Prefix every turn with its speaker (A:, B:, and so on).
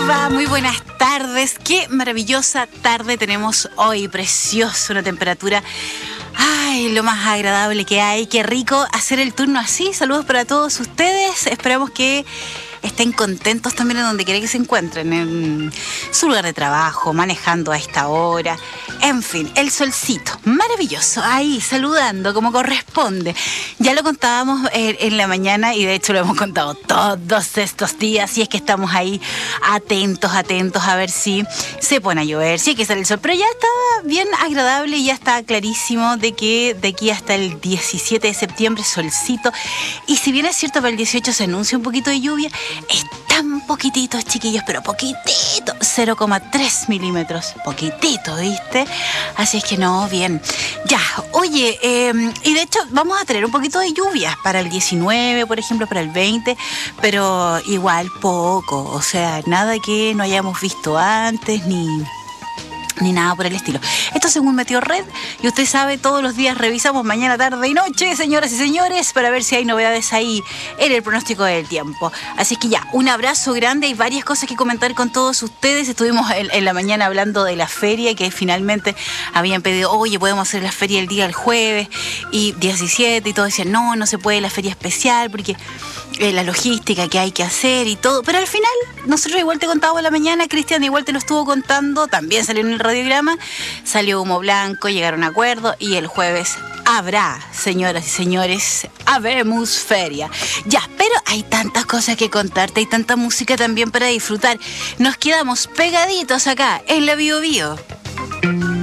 A: va? Muy buenas tardes. Qué maravillosa tarde tenemos hoy. Precioso, una temperatura... Ay, lo más agradable que hay. Qué rico hacer el turno así. Saludos para todos ustedes. Esperamos que estén contentos también en donde quiera que se encuentren, en su lugar de trabajo, manejando a esta hora. En fin, el solcito, maravilloso, ahí saludando como corresponde. Ya lo contábamos en la mañana y de hecho lo hemos contado todos estos días, y es que estamos ahí atentos a ver si se pone a llover, si es que sale el sol. Pero ya está bien agradable y ya está clarísimo de que de aquí hasta el 17 de septiembre solcito. Y si bien es cierto, para el 18 se anuncia un poquito de lluvia, es tan poquitito, chiquillos, pero poquitito, 0,3 milímetros, poquitito, ¿viste? Así es que no, bien. Ya, oye, y de hecho vamos a tener un poquito de lluvias para el 19, por ejemplo, para el 20, pero igual poco, o sea, nada que no hayamos visto antes, ni nada por el estilo. Esto según Meteorred, y usted sabe, todos los días revisamos mañana, tarde y noche, señoras y señores, para ver si hay novedades ahí en el pronóstico del tiempo. Así que ya, un abrazo grande, hay varias cosas que comentar con todos ustedes. Estuvimos en la mañana hablando de la feria, que finalmente habían pedido, oye, podemos hacer la feria el día del jueves y 17, y todos decían, no se puede la feria especial porque la logística que hay que hacer y todo. Pero al final, nosotros igual te contábamos en la mañana, Cristian igual te lo estuvo contando, también salió en el radiograma, salió humo blanco, llegaron a acuerdo y el jueves habrá, señoras y señores, habemos feria. Ya, pero hay tantas cosas que contarte, hay tanta música también para disfrutar. Nos quedamos pegaditos acá en la Bio Bio.